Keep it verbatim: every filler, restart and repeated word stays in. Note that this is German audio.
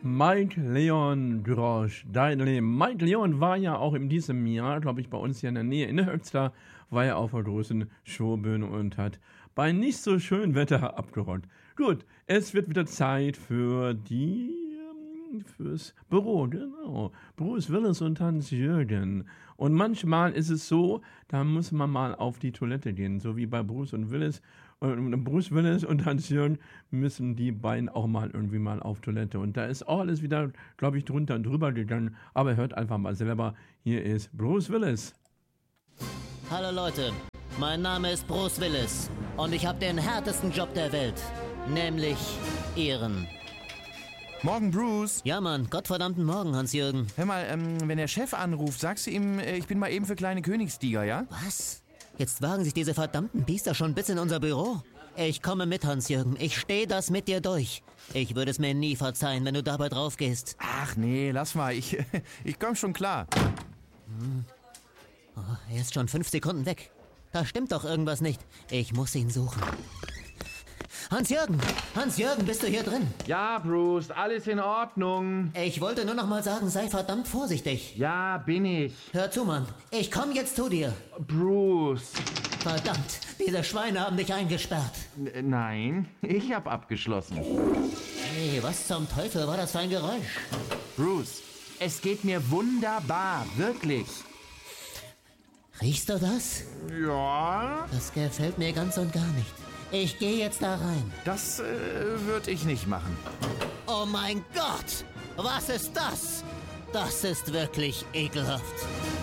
Mike Leon Drosch, dein Leben. Mike Leon war ja auch in diesem Jahr, glaube ich, bei uns hier in der Nähe in Höxter, war ja auf der großen Showbühne und hat bei nicht so schönem Wetter abgeräumt. Gut, es wird wieder Zeit für die, ähm, fürs Büro, genau. Bruce Willis und Hans-Jürgen. Und manchmal ist es so, da muss man mal auf die Toilette gehen, so wie bei Bruce und Willis. Und Bruce Willis und Hans-Jürgen müssen die beiden auch mal irgendwie mal auf Toilette. Und da ist auch alles wieder, glaube ich, drunter und drüber gegangen. Aber hört einfach mal selber. Hier ist Bruce Willis. Hallo Leute, mein Name ist Bruce Willis und ich habe den härtesten Job der Welt, nämlich Ehren. Morgen, Bruce. Ja, Mann, gottverdammten Morgen, Hans-Jürgen. Hör mal, ähm, wenn der Chef anruft, sagst du ihm, äh, ich bin mal eben für kleine Königstiger, ja? Was? Jetzt wagen sich diese verdammten Biester schon bis in unser Büro. Ich komme mit, Hans-Jürgen. Ich stehe das mit dir durch. Ich würde es mir nie verzeihen, wenn du dabei drauf gehst. Ach nee, lass mal. Ich, ich komm schon klar. Hm. Oh, er ist schon fünf Sekunden weg. Da stimmt doch irgendwas nicht. Ich muss ihn suchen. Hans-Jürgen! Hans-Jürgen, bist du hier drin? Ja, Bruce, alles in Ordnung. Ich wollte nur noch mal sagen, sei verdammt vorsichtig. Ja, bin ich. Hör zu, Mann. Ich komm jetzt zu dir. Bruce. Verdammt, diese Schweine haben dich eingesperrt. N- nein, ich hab abgeschlossen. Hey, was zum Teufel war das für ein Geräusch? Bruce, es geht mir wunderbar, wirklich. Riechst du das? Ja? Das gefällt mir ganz und gar nicht. Ich gehe jetzt da rein. Das äh, würde ich nicht machen. Oh mein Gott! Was ist das? Das ist wirklich ekelhaft.